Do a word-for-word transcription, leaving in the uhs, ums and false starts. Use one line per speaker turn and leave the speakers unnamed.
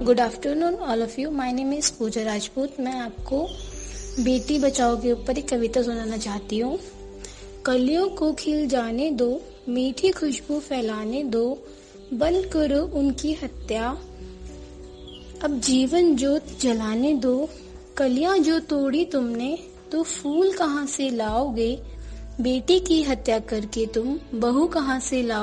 Good afternoon all of you. My name is पूजा राजपूत। मैं आपको बेटी बचाओ के ऊपर एक कविता सुनाना चाहती हूँ। कलियों को खिल जाने दो, मीठी खुशबू फैलाने दो, बंद करो उनकी हत्या, अब जीवन ज्योत जलाने दो। कलियां जो तोड़ी तुमने तो फूल कहाँ से लाओगे, बेटी की हत्या करके तुम बहू कहाँ से लाओ।